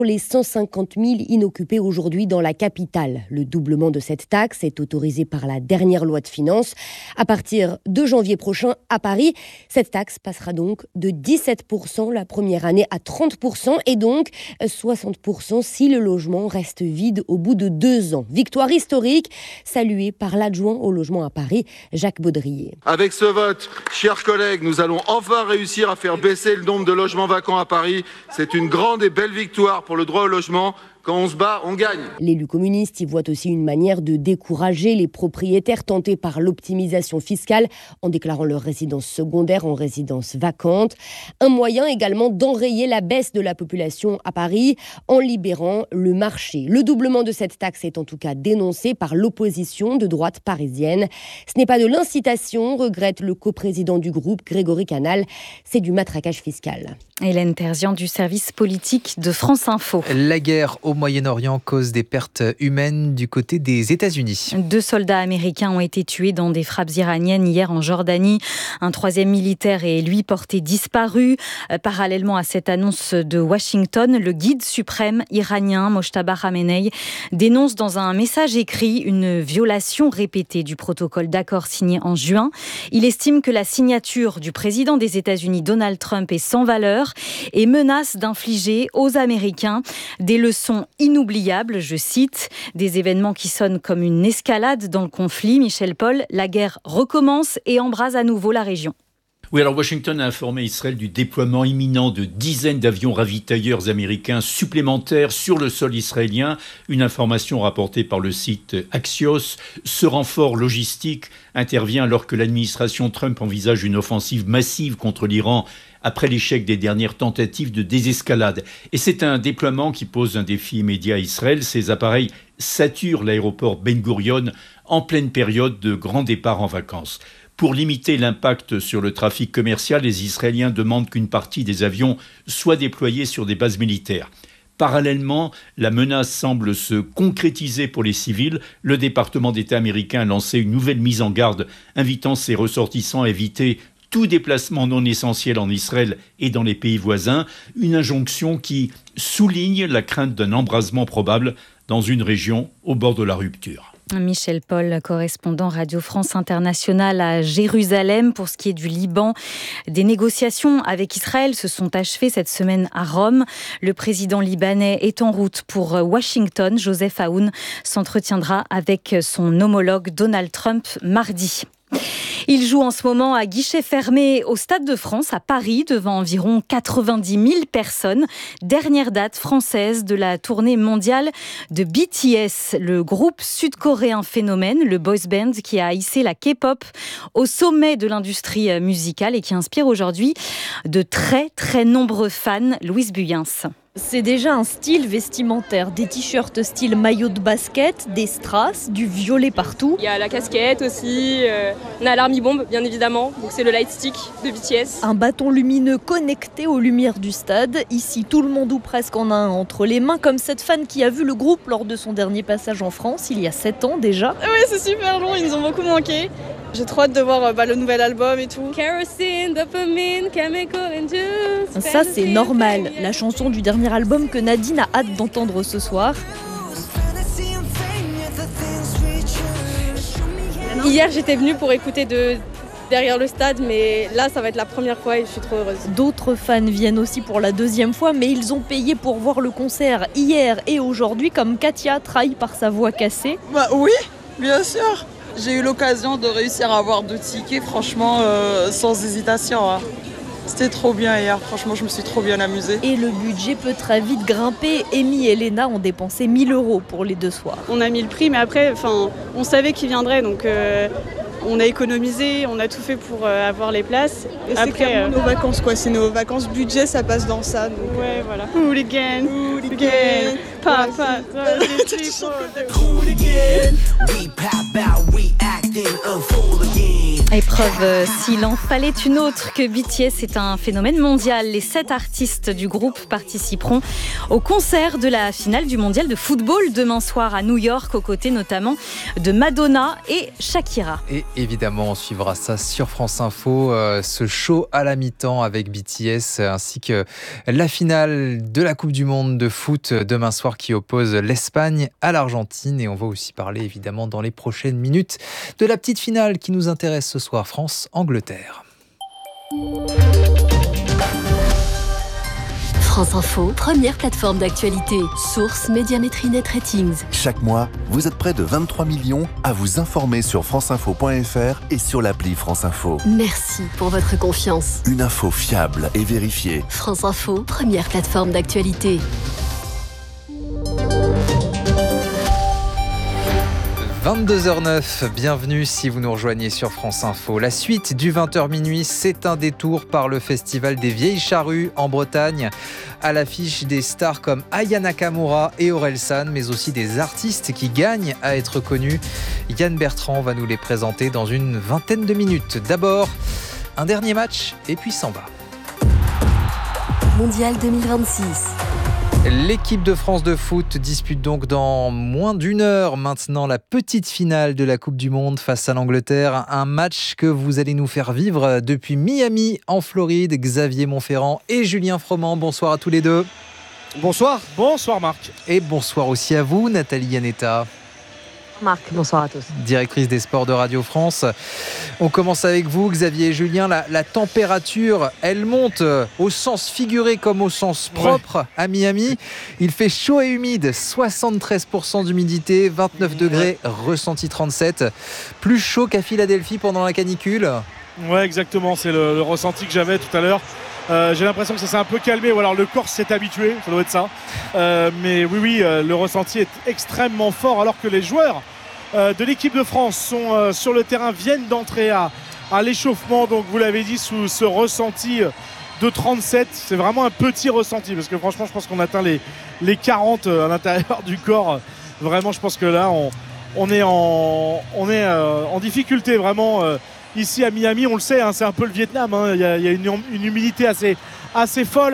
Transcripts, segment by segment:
Pour les 150 000 inoccupés aujourd'hui dans la capitale. Le doublement de cette taxe est autorisé par la dernière loi de finances. À partir de janvier prochain, à Paris, cette taxe passera donc de 17% la première année à 30% et donc 60% si le logement reste vide au bout de 2 ans. Victoire historique, saluée par l'adjoint au logement à Paris, Jacques Baudrier. Avec ce vote, chers collègues, nous allons enfin réussir à faire baisser le nombre de logements vacants à Paris. C'est une grande et belle victoire pour le droit au logement. Quand on se bat, on gagne. L'élu communiste y voit aussi une manière de décourager les propriétaires tentés par l'optimisation fiscale en déclarant leur résidence secondaire en résidence vacante. Un moyen également d'enrayer la baisse de la population à Paris en libérant le marché. Le doublement de cette taxe est en tout cas dénoncé par l'opposition de droite parisienne. Ce n'est pas de l'incitation, regrette le coprésident du groupe, Grégory Canal. C'est du matraquage fiscal. Hélène Terzian du service politique de France Info. La guerre au Moyen-Orient cause des pertes humaines du côté des États-Unis. 2 soldats américains ont été tués dans des frappes iraniennes hier en Jordanie. Un 3e militaire est lui porté disparu. Parallèlement à cette annonce de Washington, le guide suprême iranien Mojtaba Khamenei dénonce dans un message écrit une violation répétée du protocole d'accord signé en juin. Il estime que la signature du président des États-Unis Donald Trump est sans valeur et menace d'infliger aux Américains des leçons inoubliables, je cite, des événements qui sonnent comme une escalade dans le conflit. Michel Paul, la guerre recommence et embrase à nouveau la région. Oui, alors Washington a informé Israël du déploiement imminent de dizaines d'avions ravitailleurs américains supplémentaires sur le sol israélien. Une information rapportée par le site Axios. Ce renfort logistique intervient alors que l'administration Trump envisage une offensive massive contre l'Iran après l'échec des dernières tentatives de désescalade. Et c'est un déploiement qui pose un défi immédiat à Israël. Ces appareils saturent l'aéroport Ben Gurion en pleine période de grand départ en vacances. Pour limiter l'impact sur le trafic commercial, les Israéliens demandent qu'une partie des avions soit déployée sur des bases militaires. Parallèlement, la menace semble se concrétiser pour les civils. Le département d'État américain a lancé une nouvelle mise en garde, invitant ses ressortissants à éviter tout déplacement non essentiel en Israël et dans les pays voisins. Une injonction qui souligne la crainte d'un embrasement probable dans une région au bord de la rupture. Michel Paul, correspondant Radio France Internationale à Jérusalem. Pour ce qui est du Liban, des négociations avec Israël se sont achevées cette semaine à Rome. Le président libanais est en route pour Washington. Joseph Aoun s'entretiendra avec son homologue Donald Trump mardi. Il joue en ce moment à guichet fermé au Stade de France à Paris devant environ 90 000 personnes. Dernière date française de la tournée mondiale de BTS, le groupe sud-coréen phénomène, le boys band qui a hissé la K-pop au sommet de l'industrie musicale et qui inspire aujourd'hui de très très nombreux fans. Louise Buyens. C'est déjà un style vestimentaire, des t-shirts style maillot de basket, des strass, du violet partout. Il y a la casquette aussi, on a l'army-bombe bien évidemment, donc c'est le light stick de BTS. Un bâton lumineux connecté aux lumières du stade. Ici, tout le monde ou presque en a un entre les mains, comme cette fan qui a vu le groupe lors de son dernier passage en France, il y a 7 ans déjà. Oui, c'est super long, ils nous ont beaucoup manqué. J'ai trop hâte de voir le nouvel album et tout. Kerosene, dopamine, chemical induced. Ça, c'est Normal, la chanson du dernier album que Nadine a hâte d'entendre ce soir. Hier, j'étais venue pour écouter derrière le stade, mais là, ça va être la première fois et je suis trop heureuse. D'autres fans viennent aussi pour la 2e fois, mais ils ont payé pour voir le concert hier et aujourd'hui, comme Katia, trahie par sa voix cassée. Oui, bien sûr. J'ai eu l'occasion de réussir à avoir 2 tickets, franchement, sans hésitation. Hein. C'était trop bien hier, franchement, je me suis trop bien amusée. Et le budget peut très vite grimper. Amy et Léna ont dépensé 1 000 € pour les 2 soirs. On a mis le prix, mais après, on savait qu'ils viendraient, donc on a économisé, on a tout fait pour avoir les places. Et c'est clairement nos vacances, quoi. C'est nos vacances budget, ça passe dans ça. Donc, ouais, voilà. Hooligan, hooligan, papa, Hooligan, we pop out, we acting a fool again. Épreuve s'il en fallait une autre que BTS est un phénomène mondial. Les 7 artistes du groupe participeront au concert de la finale du mondial de football demain soir à New York, aux côtés notamment de Madonna et Shakira. Et évidemment, on suivra ça sur France Info, ce show à la mi-temps avec BTS, ainsi que la finale de la Coupe du Monde de foot demain soir qui oppose l'Espagne à l'Argentine. Et on va aussi parler évidemment dans les prochaines minutes de la petite finale qui nous intéresse ce soir, France-Angleterre. France Info, première plateforme d'actualité. Source Médiamétrie Net Ratings. Chaque mois, vous êtes près de 23 millions à vous informer sur franceinfo.fr et sur l'appli France Info. Merci pour votre confiance. Une info fiable et vérifiée. France Info, première plateforme d'actualité. 22h09, bienvenue si vous nous rejoignez sur France Info. La suite du 20h minuit, c'est un détour par le Festival des Vieilles Charrues en Bretagne. À l'affiche des stars comme Aya Nakamura et Orelsan, mais aussi des artistes qui gagnent à être connus. Yann Bertrand va nous les présenter dans une vingtaine de minutes. D'abord, un dernier match et puis s'en va. Mondial 2026. L'équipe de France de foot dispute donc dans moins d'une heure maintenant la petite finale de la Coupe du Monde face à l'Angleterre. Un match que vous allez nous faire vivre depuis Miami en Floride. Xavier Montferrand et Julien Froment, bonsoir à tous les deux. Bonsoir. Bonsoir Marc. Et bonsoir aussi à vous Nathalie Yanetta. Marc, bonsoir à tous. Directrice des sports de Radio France. On commence avec vous, Xavier et Julien. La température, elle monte au sens figuré comme au sens propre à Miami. Il fait chaud et humide, 73% d'humidité, 29 degrés, ressenti 37. Plus chaud qu'à Philadelphie pendant la canicule. Ouais, exactement. C'est le ressenti que j'avais tout à l'heure. J'ai l'impression que ça s'est un peu calmé, ou alors le corps s'est habitué, ça doit être ça. Mais oui, le ressenti est extrêmement fort, alors que les joueurs de l'équipe de France sont sur le terrain, viennent d'entrer à l'échauffement. Donc vous l'avez dit, sous ce ressenti de 37, c'est vraiment un petit ressenti, parce que franchement, je pense qu'on atteint les 40 à l'intérieur du corps. Vraiment, je pense que là, on est en difficulté, vraiment. Ici à Miami, on le sait, hein, c'est un peu le Vietnam. Il y a une humidité assez folle.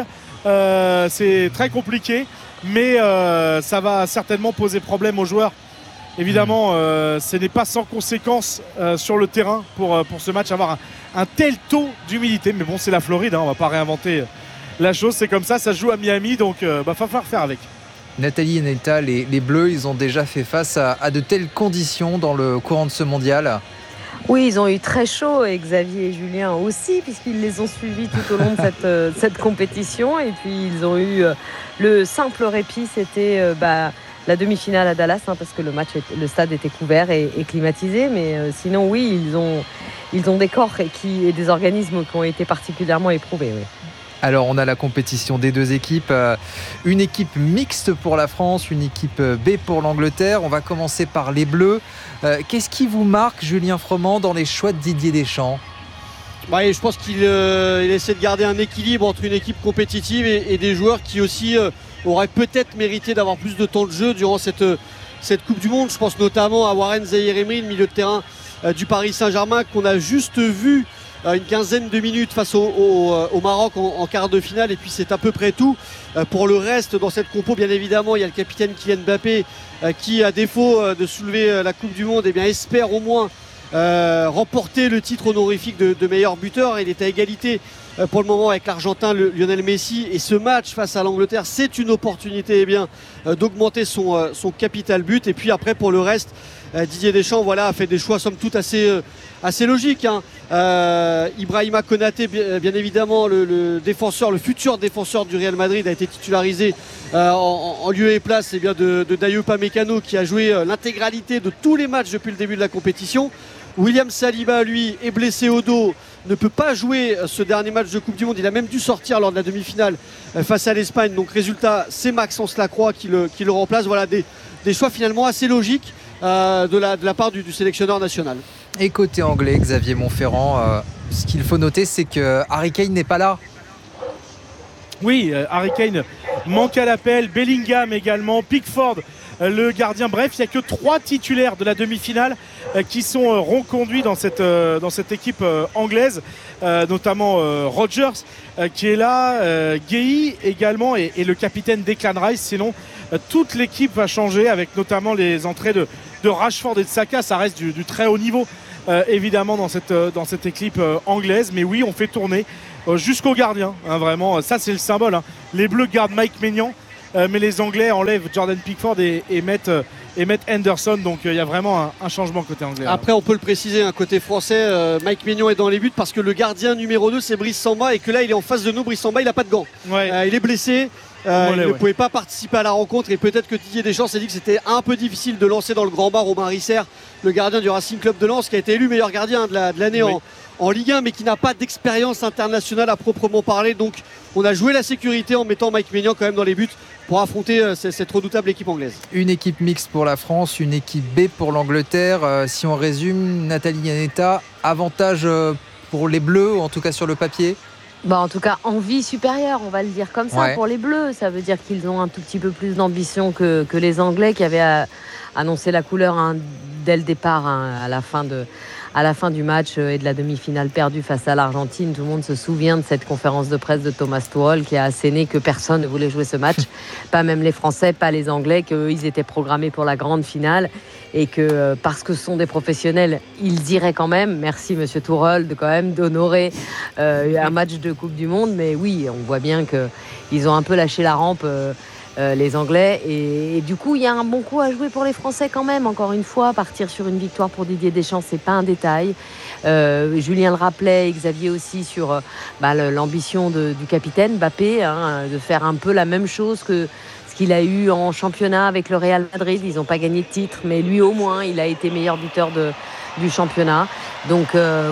C'est très compliqué, mais ça va certainement poser problème aux joueurs. Évidemment, ce n'est pas sans conséquence sur le terrain pour ce match, avoir un tel taux d'humidité. Mais bon, c'est la Floride, hein, on ne va pas réinventer la chose. C'est comme ça se joue à Miami, donc il va falloir faire avec. Nathalie Yanetta, les Bleus, ils ont déjà fait face à de telles conditions dans le courant de ce mondial. Oui, ils ont eu très chaud, et Xavier et Julien aussi, puisqu'ils les ont suivis tout au long de cette compétition. Et puis ils ont eu le simple répit, c'était la demi-finale à Dallas, hein, parce que le stade était couvert et climatisé. Mais sinon, oui, ils ont des corps et des organismes qui ont été particulièrement éprouvés. Oui. Alors on a la compétition des deux équipes, une équipe mixte pour la France, une équipe B pour l'Angleterre. On va commencer par les Bleus. Qu'est-ce qui vous marque, Julien Froment, dans les choix de Didier Deschamps ? Je pense qu'il essaie de garder un équilibre entre une équipe compétitive et des joueurs qui aussi auraient peut-être mérité d'avoir plus de temps de jeu durant cette Coupe du Monde. Je pense notamment à Warren Zaïre-Emery, le milieu de terrain du Paris Saint-Germain, qu'on a juste vu une quinzaine de minutes face au Maroc en quart de finale, et puis c'est à peu près tout. Pour le reste, dans cette compo, bien évidemment, il y a le capitaine Kylian Mbappé qui, à défaut de soulever la Coupe du Monde, espère au moins remporter le titre honorifique de meilleur buteur. Il est à égalité pour le moment avec l'Argentin Lionel Messi, et ce match face à l'Angleterre, c'est une opportunité d'augmenter son capital but. Et puis après, pour le reste, Didier Deschamps a fait des choix somme toute assez logiques, hein. Ibrahima Konaté, bien évidemment, le futur défenseur du Real Madrid, a été titularisé en lieu et place de Dayot Upamecano, qui a joué l'intégralité de tous les matchs depuis le début de la compétition. William Saliba, lui, est blessé au dos, ne peut pas jouer ce dernier match de Coupe du Monde. Il a même dû sortir lors de la demi-finale face à l'Espagne. Donc résultat, c'est Maxence Lacroix qui le remplace. Voilà des choix finalement assez logiques de la part du sélectionneur national. Et côté anglais, Xavier Montferrand, ce qu'il faut noter, c'est que Harry Kane n'est pas là. Oui, Harry Kane manque à l'appel, Bellingham également, Pickford, le gardien. Bref, il n'y a que 3 titulaires de la demi-finale qui sont reconduits dans cette équipe anglaise, notamment Rodgers qui est là, Guéhi également et le capitaine Declan Rice. Sinon, toute l'équipe va changer avec notamment les entrées de Rashford et de Saka. Ça reste du très haut niveau évidemment dans cette équipe anglaise. Mais oui, on fait tourner jusqu'au gardien, hein, vraiment. Ça, c'est le symbole. Hein. Les Bleus gardent Mike Maignan. Mais les Anglais enlèvent Jordan Pickford et mettent Henderson. Donc il y a vraiment un changement côté anglais. Après, on peut le préciser, côté français, Mike Maignan est dans les buts parce que le gardien numéro 2 c'est Brice Samba et que là il est en face de nous. Brice Samba, il n'a pas de gants. Il est blessé. Il ne pouvait pas participer à la rencontre et peut-être que Didier Deschamps s'est dit que c'était un peu difficile de lancer dans le grand bar Romain Risser, le gardien du Racing Club de Lens, qui a été élu meilleur gardien de l'année en Ligue 1, mais qui n'a pas d'expérience internationale à proprement parler. Donc on a joué la sécurité en mettant Mike Maignan quand même dans les buts pour affronter cette redoutable équipe anglaise. Une équipe mixte pour la France, une équipe B pour l'Angleterre. Si on résume, Nathalie Yanetta, avantage pour les Bleus, en tout cas sur le papier? En tout cas, envie supérieure, on va le dire comme ça, pour les Bleus. Ça veut dire qu'ils ont un tout petit peu plus d'ambition que les Anglais qui avaient annoncé la couleur dès le départ, à la fin du match et de la demi-finale perdue face à l'Argentine. Tout le monde se souvient de cette conférence de presse de Thomas Tuchel qui a asséné que personne ne voulait jouer ce match, pas même les Français, pas les Anglais, qu'ils étaient programmés pour la grande finale et que parce que ce sont des professionnels, ils diraient quand même, merci Monsieur Tuchel d'honorer un match de Coupe du Monde. Mais oui, on voit bien qu'ils ont un peu lâché la rampe, les Anglais, et du coup il y a un bon coup à jouer pour les Français quand même. Encore une fois, partir sur une victoire pour Didier Deschamps, c'est pas un détail. Julien le rappelait, Xavier aussi, sur l'ambition du capitaine Mbappé, de faire un peu la même chose que ce qu'il a eu en championnat avec le Real Madrid. Ils n'ont pas gagné de titre, mais lui au moins il a été meilleur buteur du championnat. Donc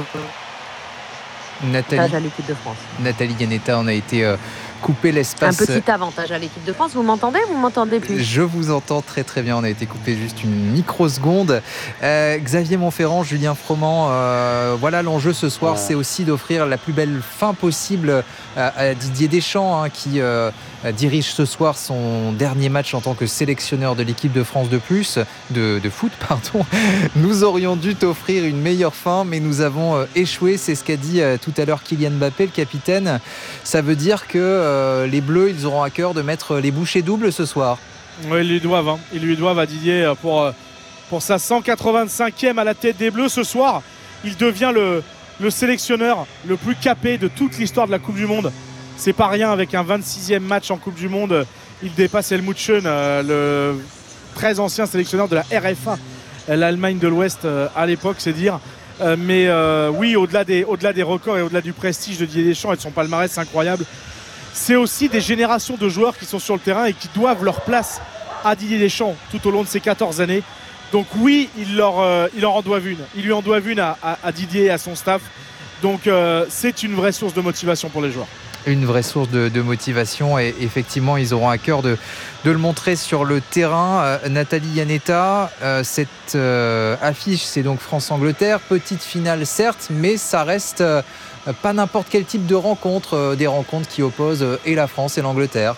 Nathalie à l'équipe de France. Nathalie Yanetta, on a été coupé l'espace. Un petit avantage à l'équipe de France. Vous m'entendez ou vous m'entendez plus? Je vous entends très très bien. On a été coupé juste une microseconde. Xavier Montferrand, Julien Froment, voilà l'enjeu ce soir, c'est aussi d'offrir la plus belle fin possible à Didier Deschamps, qui dirige ce soir son dernier match en tant que sélectionneur de l'équipe de France de foot. Nous aurions dû t'offrir une meilleure fin, mais nous avons échoué. C'est ce qu'a dit tout à l'heure Kylian Mbappé, le capitaine. Ça veut dire que les Bleus, ils auront à cœur de mettre les bouchées doubles ce soir. Oui, ils lui doivent à Didier pour sa 185e à la tête des Bleus ce soir. Il devient le sélectionneur le plus capé de toute l'histoire de la Coupe du Monde. C'est pas rien, avec un 26e match en Coupe du Monde. Il dépasse Helmut Schön, le très ancien sélectionneur de la RFA, l'Allemagne de l'Ouest à l'époque, c'est dire. Mais oui, au-delà des records et au-delà du prestige de Didier Deschamps et de son palmarès incroyable, c'est aussi des générations de joueurs qui sont sur le terrain et qui doivent leur place à Didier Deschamps tout au long de ces 14 années. Donc oui, il leur en doivent une. Ils lui en doivent une à Didier et à son staff. Donc c'est une vraie source de motivation pour les joueurs. Une vraie source de motivation, et effectivement ils auront à cœur de le montrer sur le terrain. Nathalie Yanetta, cette affiche, c'est donc France-Angleterre, petite finale certes, mais ça reste pas n'importe quel type de rencontre, des rencontres qui opposent et la France et l'Angleterre.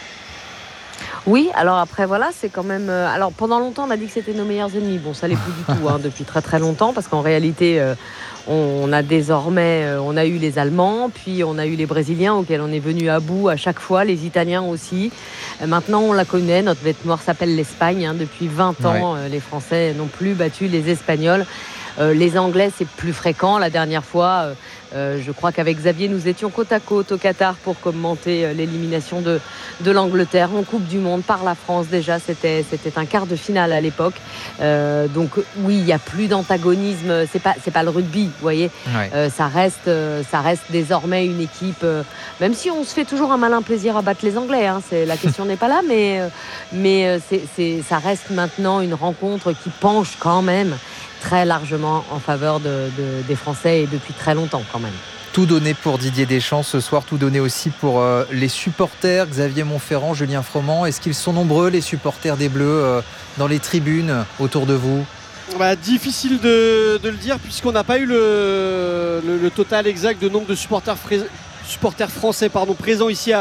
Oui, alors après voilà, c'est quand même... alors pendant longtemps on a dit que c'était nos meilleurs ennemis. Bon, ça l'est plus du tout depuis très très longtemps, parce qu'en réalité on a désormais, on a eu les Allemands, puis on a eu les Brésiliens auxquels on est venu à bout à chaque fois, les Italiens aussi. Maintenant on la connaît, notre bête noire s'appelle l'Espagne. Depuis 20 ans, les Français n'ont plus battu les Espagnols. Les Anglais, c'est plus fréquent. La dernière fois, je crois qu'avec Xavier, nous étions côte à côte au Qatar pour commenter l'élimination de l'Angleterre en Coupe du Monde par la France. Déjà, c'était un quart de finale à l'époque. Donc oui, il n'y a plus d'antagonisme. C'est pas le rugby, vous voyez. Ça reste désormais une équipe, même si on se fait toujours un malin plaisir à battre les Anglais. La question n'est pas là, mais ça reste maintenant une rencontre qui penche quand même très largement en faveur des Français, et depuis très longtemps quand même. Tout donné pour Didier Deschamps ce soir, tout donné aussi pour les supporters. Xavier Montferrand, Julien Froment, est-ce qu'ils sont nombreux les supporters des Bleus dans les tribunes autour de vous? Difficile de le dire, puisqu'on n'a pas eu le total exact de nombre de supporters français présents ici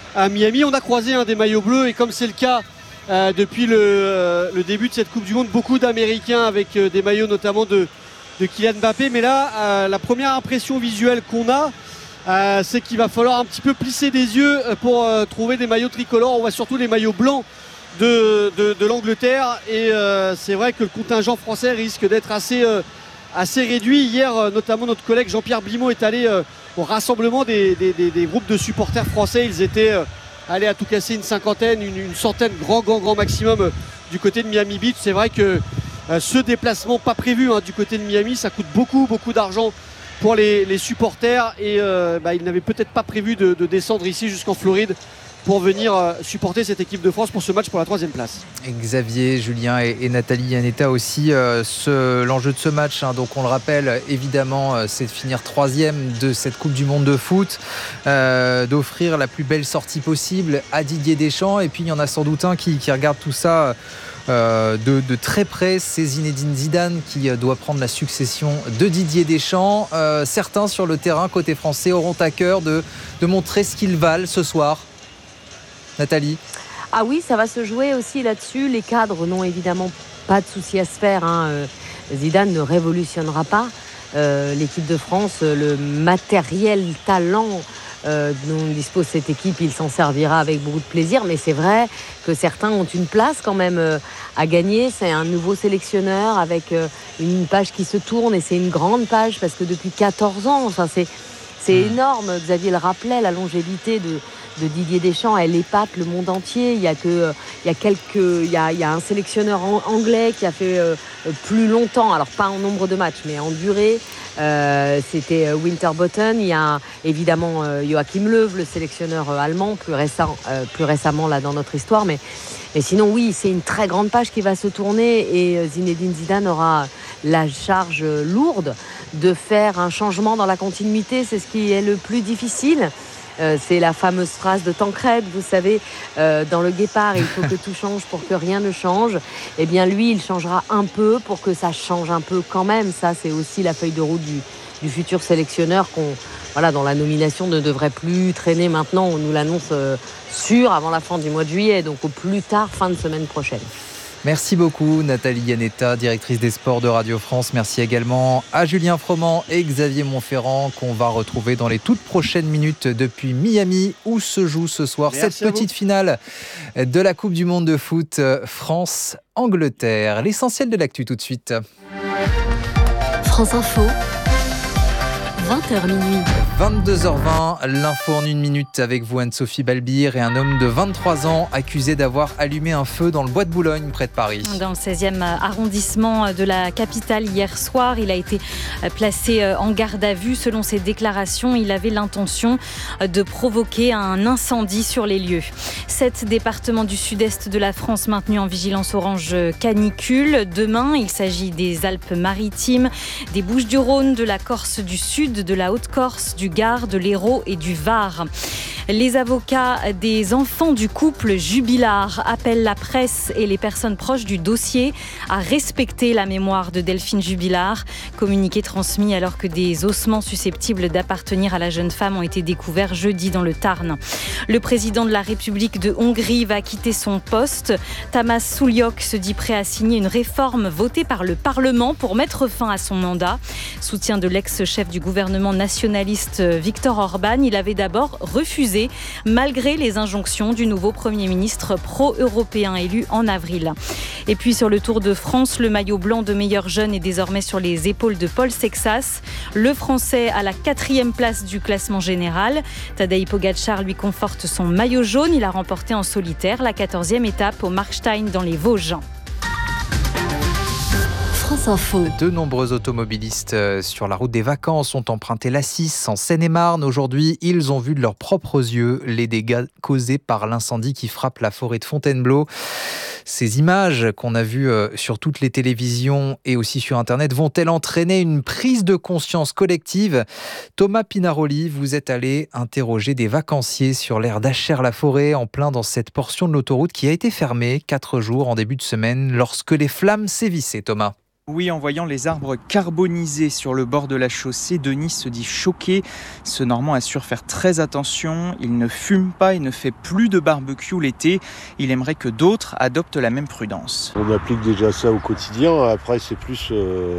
à Miami. On a croisé des maillots bleus et comme c'est le cas depuis le début de cette Coupe du Monde, beaucoup d'Américains avec des maillots notamment de Kylian Mbappé. Mais là, la première impression visuelle qu'on a, c'est qu'il va falloir un petit peu plisser des yeux pour trouver des maillots tricolores. On voit surtout les maillots blancs de l'Angleterre et c'est vrai que le contingent français risque d'être assez réduit. Hier, notamment, notre collègue Jean-Pierre Blimont est allé au rassemblement des groupes de supporters français. Ils étaient allés à tout casser une cinquantaine, une centaine, grand maximum du côté de Miami Beach. C'est vrai que ce déplacement pas prévu du côté de Miami, ça coûte beaucoup d'argent pour les supporters et ils n'avaient peut-être pas prévu de descendre ici jusqu'en Floride pour venir supporter cette équipe de France pour ce match pour la 3e place. Xavier, Julien et Nathalie Iannetta aussi. L'enjeu de ce match, donc on le rappelle, évidemment, c'est de finir 3e de cette Coupe du Monde de foot, d'offrir la plus belle sortie possible à Didier Deschamps. Et puis il y en a sans doute un qui regarde tout ça de très près, c'est Zinedine Zidane qui doit prendre la succession de Didier Deschamps. Certains sur le terrain côté français auront à cœur de montrer ce qu'ils valent ce soir. Nathalie? Ah oui, ça va se jouer aussi là-dessus. Les cadres n'ont évidemment pas de souci à se faire. Zidane ne révolutionnera pas l'équipe de France. Le matériel, talent dont dispose cette équipe, il s'en servira avec beaucoup de plaisir. Mais c'est vrai que certains ont une place quand même à gagner. C'est un nouveau sélectionneur avec une page qui se tourne et c'est une grande page parce que depuis 14 ans, c'est énorme. Xavier le rappelait, la longévité de Didier Deschamps, elle épate le monde entier. Il y a un sélectionneur anglais qui a fait plus longtemps, alors pas en nombre de matchs, mais en durée. C'était Winterbottom. Il y a évidemment Joachim Löw, le sélectionneur allemand, plus récemment là dans notre histoire. Mais sinon, oui, c'est une très grande page qui va se tourner et Zinedine Zidane aura la charge lourde de faire un changement dans la continuité. C'est ce qui est le plus difficile. C'est la fameuse phrase de Tancrède, vous savez, dans Le Guépard, il faut que tout change pour que rien ne change. Eh bien, lui, il changera un peu pour que ça change un peu quand même. Ça, c'est aussi la feuille de route du futur sélectionneur dont la nomination ne devrait plus traîner maintenant. On nous l'annonce sûr avant la fin du mois de juillet, donc au plus tard, fin de semaine prochaine. Merci beaucoup Nathalie Iannetta, directrice des sports de Radio France. Merci également à Julien Froment et Xavier Montferrand qu'on va retrouver dans les toutes prochaines minutes depuis Miami où se joue ce soir cette petite finale de la Coupe du Monde de foot France-Angleterre. L'essentiel de l'actu tout de suite. France Info. 20h minuit. 22h20, l'info en 1 minute avec vous Anne-Sophie Balbir et un homme de 23 ans accusé d'avoir allumé un feu dans le bois de Boulogne près de Paris. Dans le 16e arrondissement de la capitale hier soir, il a été placé en garde à vue. Selon ses déclarations, il avait l'intention de provoquer un incendie sur les lieux. 7 départements du sud-est de la France maintenus en vigilance orange canicule. Demain, il s'agit des Alpes-Maritimes, des Bouches-du-Rhône, de la Corse du Sud, de la Haute-Corse, du Gard, de l'Hérault et du Var. Les avocats des enfants du couple Jubilard appellent la presse et les personnes proches du dossier à respecter la mémoire de Delphine Jubilard. Communiqué transmis alors que des ossements susceptibles d'appartenir à la jeune femme ont été découverts jeudi dans le Tarn. Le président de la République de Hongrie va quitter son poste. Tamás Sulyok se dit prêt à signer une réforme votée par le Parlement pour mettre fin à son mandat. Soutien de l'ex-chef du gouvernement nationaliste Viktor Orban, il avait d'abord refusé malgré les injonctions du nouveau Premier ministre pro-européen élu en avril. Et puis sur le Tour de France, le maillot blanc de meilleur jeune est désormais sur les épaules de Paul Sexas. Le Français à la 4e place du classement général. Tadej Pogačar lui conforte son maillot jaune. Il a remporté en solitaire la 14e étape au Markstein dans les Vosges. France Info. De nombreux automobilistes sur la route des vacances ont emprunté l'A6 en Seine-et-Marne. Aujourd'hui, ils ont vu de leurs propres yeux les dégâts causés par l'incendie qui frappe la forêt de Fontainebleau. Ces images qu'on a vues sur toutes les télévisions et aussi sur Internet vont-elles entraîner une prise de conscience collective ? Thomas Pinaroli, vous êtes allé interroger des vacanciers sur l'aire d'Achères-la-Forêt en plein dans cette portion de l'autoroute qui a été fermée 4 jours en début de semaine lorsque les flammes sévissaient, Thomas. Oui, en voyant les arbres carbonisés sur le bord de la chaussée, Denis se dit choqué. Ce Normand assure faire très attention. Il ne fume pas, il ne fait plus de barbecue l'été. Il aimerait que d'autres adoptent la même prudence. On applique déjà ça au quotidien. Après, c'est plus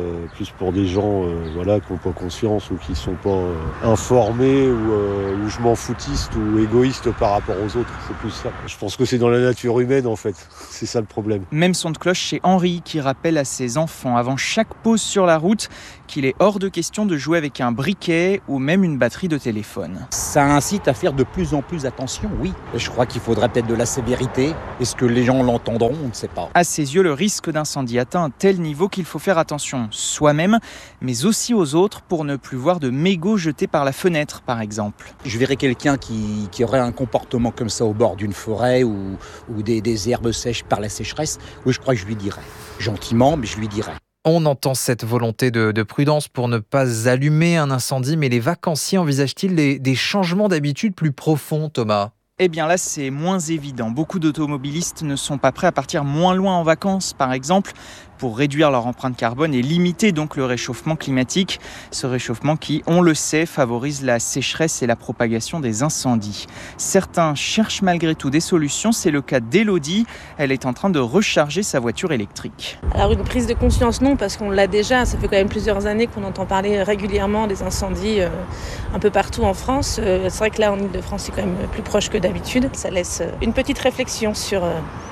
pour des gens qui n'ont pas conscience ou qui ne sont pas informés ou je m'en foutiste ou égoïste par rapport aux autres. C'est plus ça. Je pense que c'est dans la nature humaine en fait. C'est ça le problème. Même son de cloche chez Henri qui rappelle à ses enfants avant chaque pause sur la route qu'il est hors de question de jouer avec un briquet ou même une batterie de téléphone. Ça incite à faire de plus en plus attention, oui. Je crois qu'il faudrait peut-être de la sévérité. Est-ce que les gens l'entendront ? On ne sait pas. À ses yeux, le risque d'incendie atteint un tel niveau qu'il faut faire attention soi-même, mais aussi aux autres pour ne plus voir de mégots jetés par la fenêtre, par exemple. Je verrais quelqu'un qui aurait un comportement comme ça au bord d'une forêt ou des herbes sèches par la sécheresse. Oui, je crois que je lui dirais. Gentiment, mais je lui dirais. On entend cette volonté de prudence pour ne pas allumer un incendie, mais les vacanciers envisagent-ils des changements d'habitude plus profonds, Thomas ? Eh bien là, c'est moins évident. Beaucoup d'automobilistes ne sont pas prêts à partir moins loin en vacances, par exemple, pour réduire leur empreinte carbone et limiter donc le réchauffement climatique. Ce réchauffement qui, on le sait, favorise la sécheresse et la propagation des incendies. Certains cherchent malgré tout des solutions. C'est le cas d'Élodie. Elle est en train de recharger sa voiture électrique. Alors une prise de conscience, non, parce qu'on l'a déjà. Ça fait quand même plusieurs années qu'on entend parler régulièrement des incendies un peu partout en France. C'est vrai que là, en Ile-de-France, c'est quand même plus proche que d'habitude. Ça laisse une petite réflexion sur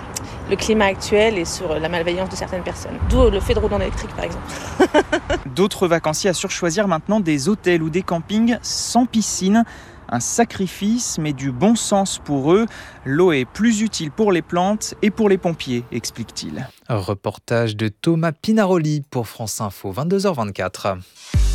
le climat actuel et sur la malveillance de certaines personnes. D'où le fait de rouler en électrique, par exemple. D'autres vacanciers assurent choisir maintenant des hôtels ou des campings sans piscine. Un sacrifice, mais du bon sens pour eux. L'eau est plus utile pour les plantes et pour les pompiers, explique-t-il. Reportage de Thomas Pinaroli pour France Info, 22h24.